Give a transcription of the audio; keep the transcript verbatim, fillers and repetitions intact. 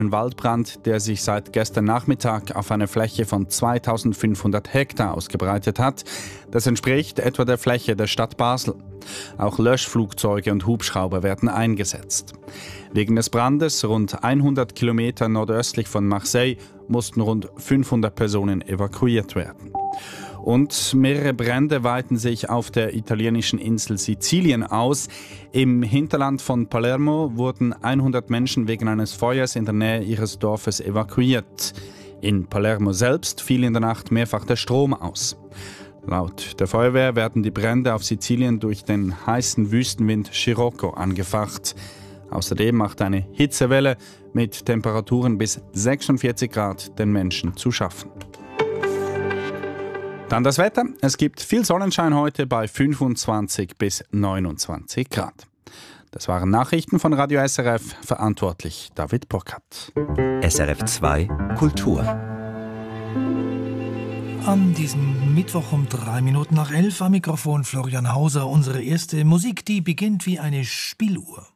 Ein Waldbrand, der sich seit gestern Nachmittag auf einer Fläche von zweitausendfünfhundert Hektar ausgebreitet hat. Das entspricht etwa der Fläche der Stadt Basel. Auch Löschflugzeuge und Hubschrauber werden eingesetzt. Wegen des Brandes rund hundert Kilometer nordöstlich von Marseille mussten rund fünfhundert Personen evakuiert werden. Und mehrere Brände weiten sich auf der italienischen Insel Sizilien aus. Im Hinterland von Palermo wurden hundert Menschen wegen eines Feuers in der Nähe ihres Dorfes evakuiert. In Palermo selbst fiel in der Nacht mehrfach der Strom aus. Laut der Feuerwehr werden die Brände auf Sizilien durch den heißen Wüstenwind Scirocco angefacht. Außerdem macht eine Hitzewelle mit Temperaturen bis sechsundvierzig Grad den Menschen zu schaffen. Dann das Wetter. Es gibt viel Sonnenschein heute bei fünfundzwanzig bis neunundzwanzig Grad. Das waren Nachrichten von Radio S R F, verantwortlich David Burkhardt. S R F zwei Kultur. An diesem Mittwoch um drei Minuten nach elf am Mikrofon Florian Hauser. Unsere erste Musik, die beginnt wie eine Spieluhr.